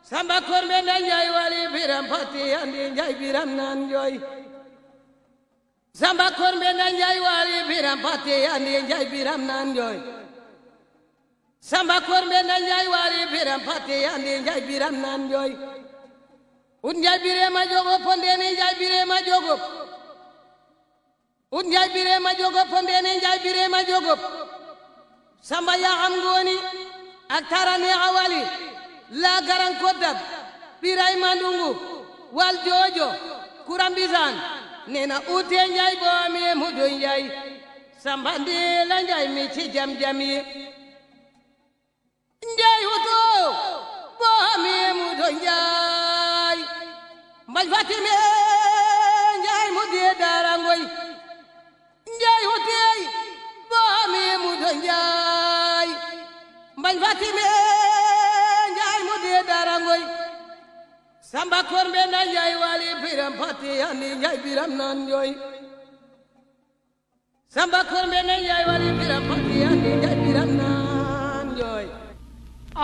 Samba korbe na Njaay wali biram pati andi Njaay biram nan joy Samba korbe na Njaay wali biram pati andi Njaay biram nan joy Samba korbe na Njaay wali biram pati andi Njaay biram nan joy Ut Njaay birema jogo pondene Njaay birema jogo Ut Njaay birema jogo pondene Njaay birema jogo Samba ya am ngoni ak tarane awali la garan kodab biray mandungu wal jojo kurambisan nena ute Njaay bo mi mudo Njaay Samba ndi la Njaay mi ci jam jami Njaay uto bo mi mudo Njaay mbaj fatime Njaay mudi darangoy Njaay uti bo mi mudo Njaay mbaj fatime darangoy Samba korbe na Njaay wali biram pati andi Njaay biram nan joy Samba korbe na Njaay wali biram pati andi Njaay biram nan